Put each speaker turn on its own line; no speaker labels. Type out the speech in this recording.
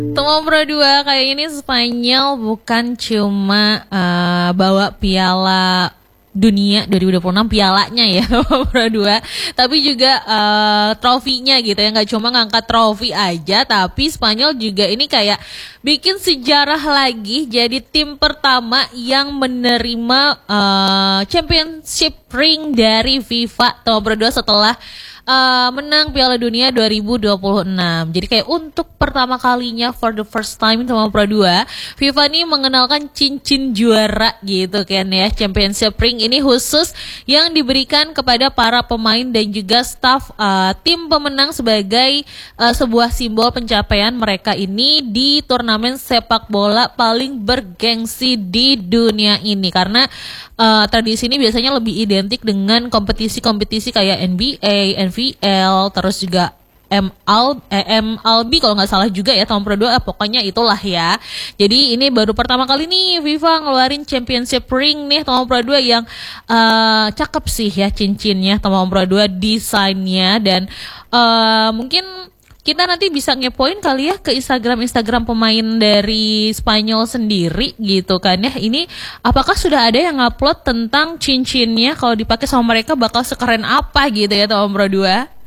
Toma Pro 2 kayak ini Spanyol bukan cuma bawa piala dunia 2026 pialanya ya Toma Pro 2, tapi juga trofinya gitu ya, nggak cuma ngangkat trofi aja, tapi Spanyol juga ini kayak bikin sejarah lagi jadi tim pertama yang menerima championship ring dari FIFA Toma Pro 2 setelah menang Piala Dunia 2026. Jadi kayak untuk pertama kalinya for the first time sama Pro 2, FIFA nih mengenalkan cincin juara gitu kan ya. Championship ring ini khusus yang diberikan kepada para pemain dan juga staff tim pemenang sebagai sebuah simbol pencapaian mereka ini di turnamen sepak bola paling bergengsi di dunia ini. Karena tradisi ini biasanya lebih identik dengan kompetisi-kompetisi kayak NBA, NVL, terus juga MLB kalau nggak salah juga ya tahun Pro 2, pokoknya itulah ya. Jadi ini baru pertama kali nih FIFA ngeluarin championship ring nih tahun Pro 2 yang cakep sih ya cincinnya tahun Pro 2 desainnya, dan mungkin kita nanti bisa ngepoin kali ya ke Instagram pemain dari Spanyol sendiri gitu kan ya. Ini apakah sudah ada yang ngupload tentang cincinnya, kalau dipakai sama mereka bakal sekeren apa gitu ya tahun Pro 2?